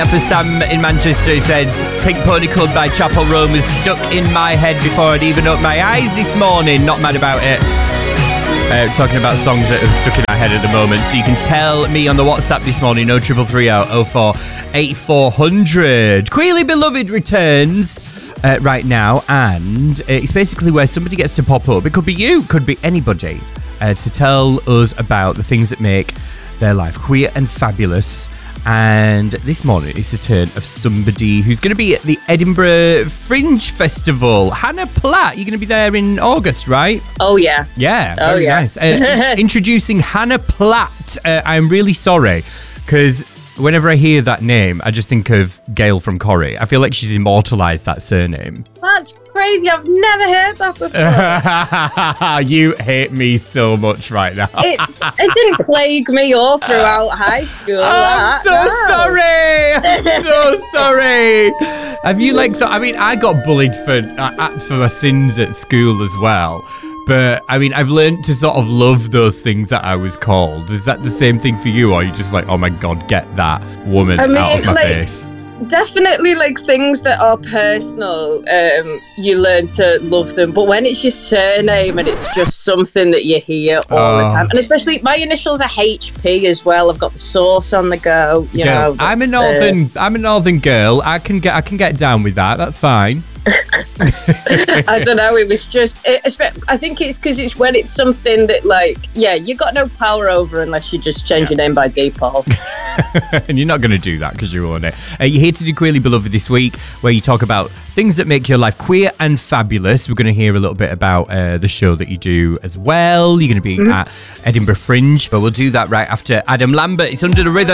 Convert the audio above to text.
For Sam in Manchester, he said, Pink Pony Club by Chapel Roan was stuck in my head before I'd even opened my eyes this morning. Not mad about it. Talking about songs that are stuck in our head at the moment. So you can tell me on the WhatsApp this morning, 0330 04 8400. Queerly Beloved returns right now, and it's basically where somebody gets to pop up. It could be you, could be anybody, to tell us about the things that make their life queer and fabulous. And this morning it's the turn of somebody who's going to be at the Edinburgh Fringe Festival. Hannah Platt, you're going to be there in August, right? Oh, yeah. Yeah, very nice. Introducing Hannah Platt. I'm really sorry, because whenever I hear that name, I just think of Gail from Corrie. I feel like she's immortalised that surname. That's crazy. I've never heard that before. You hate me so much right now. It didn't plague me all throughout high school. I'm sorry. I'm so sorry. Have you I got bullied for my sins at school as well. But, I've learned to sort of love those things that I was called. Is that the same thing for you? Or are you just like, oh my God, get that woman out of my face? Definitely, things that are personal, you learn to love them. But when it's your surname and it's just something that you hear all the time, and especially my initials are HP as well. I've got the sauce on the go. You know, I'm a northern girl. I can get down with that. That's fine. I don't know. It was just. I think it's because it's when it's something that, you got no power over unless you just change your name by default. And you're not going to do that because you own it. You're here to do Queerly Beloved this week, where you talk about things that make your life queer and fabulous. We're going to hear a little bit about the show that you do as well. You're going to be at Edinburgh Fringe, but we'll do that right after Adam Lambert. It's Under the Rhythm.